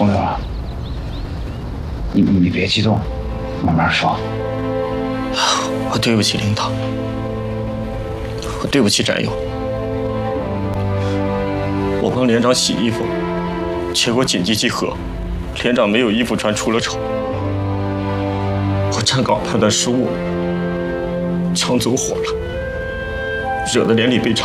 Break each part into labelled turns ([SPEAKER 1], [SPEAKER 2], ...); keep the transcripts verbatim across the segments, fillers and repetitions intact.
[SPEAKER 1] 洪流啊，你你别激动，慢慢说。
[SPEAKER 2] 我对不起领导，我对不起战友。我帮连长洗衣服，结果紧急集合，连长没有衣服穿，出了丑。我站岗判断失误，枪走火了，惹得连里被查。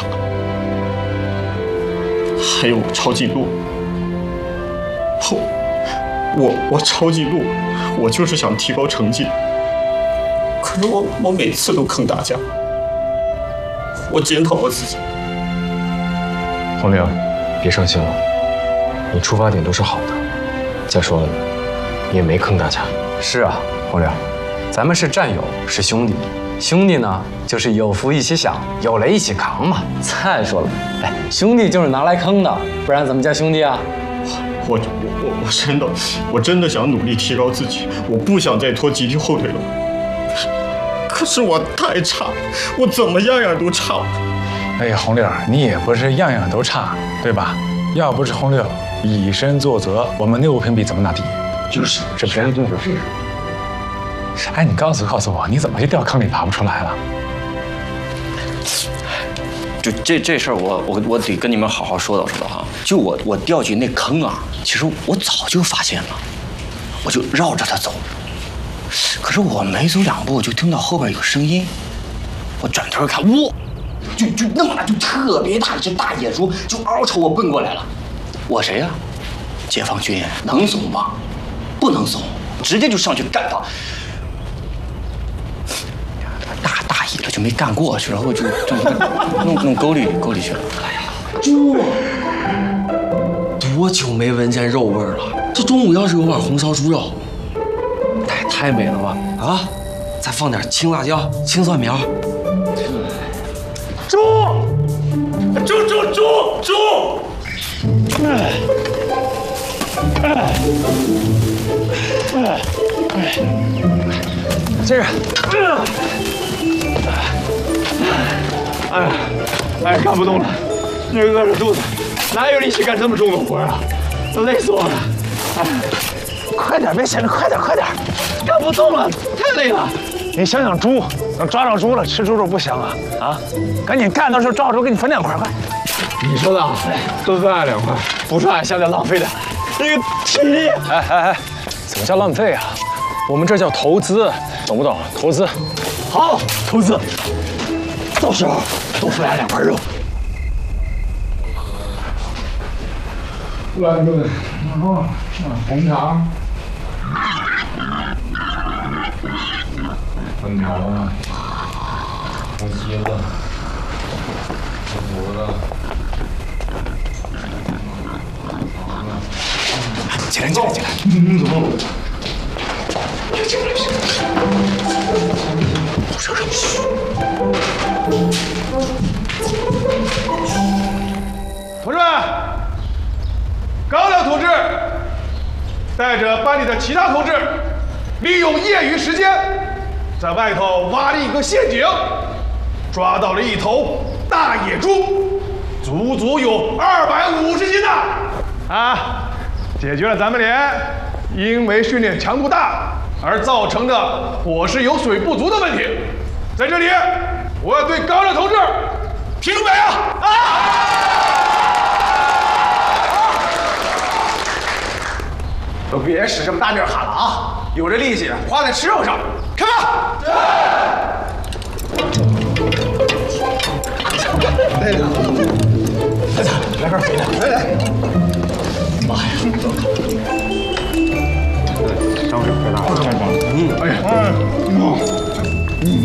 [SPEAKER 2] 还有我抄记录，我我我抄记录，我就是想提高成绩。可是我我每次都坑大家，我检讨我自己。
[SPEAKER 3] 洪玲，别伤心了，你出发点都是好的。再说了，你也没坑大家。是啊，洪玲，咱们是战友，是兄弟。兄弟呢，就是有福一起享，有雷一起扛嘛。再说了，哎，兄弟就是拿来坑的，不然怎么叫兄弟啊？
[SPEAKER 2] 我我我真的我真的想努力提高自己，我不想再拖集体后腿了。可是我太差，我怎么样样都差。
[SPEAKER 1] 哎呀，洪六，你也不是样样都差，对吧？要不是洪六以身作则，我们六平比怎么拿第一？
[SPEAKER 2] 就是，
[SPEAKER 1] 是不是？对对是。哎，你告诉告诉我，你怎么就掉坑里爬不出来了？
[SPEAKER 2] 就这这事儿，我我我得跟你们好好说道说道哈。就我我掉进那坑啊，其实我早就发现了，我就绕着它走。可是我没走两步，我就听到后边有声音，我转头一看，哇，就就那么大，就特别大一只大野猪，就嗷朝我奔过来了。我谁呀、啊？解放军，能怂吗？不能怂，直接就上去干他。大大意了就没干过去，然后就就弄弄沟里沟里去了。哎呀，
[SPEAKER 4] 猪，多久没闻见肉味了？这中午要是有碗红烧猪肉。太太美了吧！啊，再放点青辣椒、青蒜苗。
[SPEAKER 2] 猪，猪猪猪猪！哎，哎，哎，哎，
[SPEAKER 1] 这个，哎，哎，干不动了，那饿着肚子，哪有力气干这么重的活啊？都累死我了！哎，快点，别闲着，快点，快点！干不动了，太累了。你想想猪，等抓着猪了，吃猪肉不香啊啊！赶紧干，到时候抓着猪给你分两块，快！你说的啊，分分爱两块，不是爱现在浪费的这个体力。哎哎哎，怎么叫浪费啊？我们这叫投资，懂不懂？投资。好，投资。到时候多分俺两块肉。乱炖，然后红肠。粉条啊，红鸡子，红胡子，起来起来起来！嗯，走。别进来，别进来！不声声嘘。
[SPEAKER 5] 同志们，高亮同志带着班里的其他同志，利用业余时间，在外头挖了一个陷阱，抓到了一头大野猪，足足有二百五十斤呢！啊，解决了咱们连因为训练强度大而造成的伙食油水不足的问题。在这里，我要对高亮同志评委啊！啊！
[SPEAKER 6] 都别使这么大劲喊了啊！有这力气花在吃肉上，开饭！
[SPEAKER 5] 累了，来点，来根肥的，来来。
[SPEAKER 6] 妈呀！